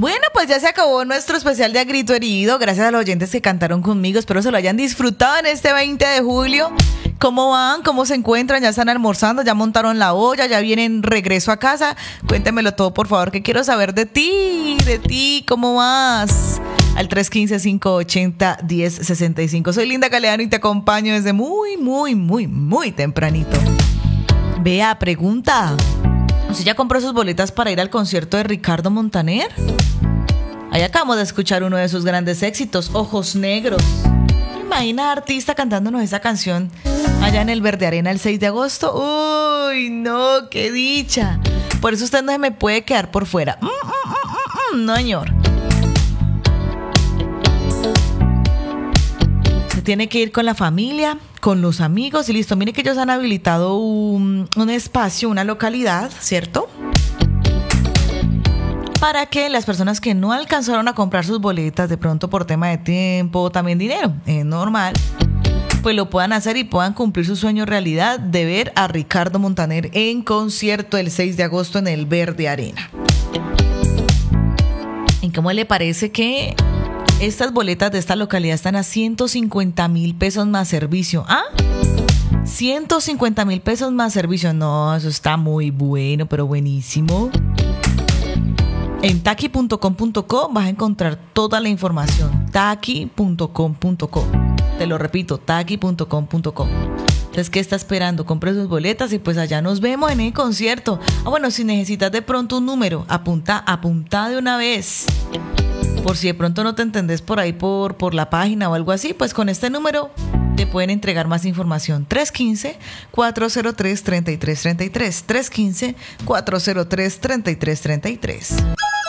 Bueno, pues ya se acabó nuestro especial de A Grito Herido. Gracias a los oyentes que cantaron conmigo. Espero se lo hayan disfrutado en este 20 de julio. ¿Cómo van? ¿Cómo se encuentran? ¿Ya están almorzando? ¿Ya montaron la olla? ¿Ya vienen regreso a casa? Cuéntemelo todo, por favor, que quiero saber de ti. ¿Cómo vas? Al 315-580-1065. Soy Linda Galeano y te acompaño desde muy tempranito. Vea, pregunta. ¿Usted ya compró sus boletas para ir al concierto de Ricardo Montaner? Ahí acabamos de escuchar uno de sus grandes éxitos, Ojos Negros. Imagina artista cantándonos esa canción allá en el Verde Arena el 6 de agosto. ¡Uy, no! ¡Qué dicha! Por eso usted no se me puede quedar por fuera. No, señor. Se tiene que ir con la familia, con los amigos y listo. Mire que ellos han habilitado un espacio, una localidad, ¿cierto? Para que las personas que no alcanzaron a comprar sus boletas, de pronto por tema de tiempo o también dinero, es normal, pues lo puedan hacer y puedan cumplir su sueño realidad de ver a Ricardo Montaner en concierto el 6 de agosto en el Verde Arena. ¿En cómo le parece que estas boletas de esta localidad están a 150,000 pesos más servicio? ¿Ah? 150,000 pesos más servicio. No, eso está muy bueno, pero buenísimo. En taqui.com.co vas a encontrar toda la información. Taqui.com.co. Te lo repito, taqui.com.co. Entonces, ¿qué está esperando? Compre sus boletas y pues allá nos vemos en el concierto. Bueno, si necesitas de pronto un número, apunta de una vez. Por si de pronto no te entendés por ahí por la página o algo así, pues con este número te pueden entregar más información. 315-403-3333. 315-403-3333.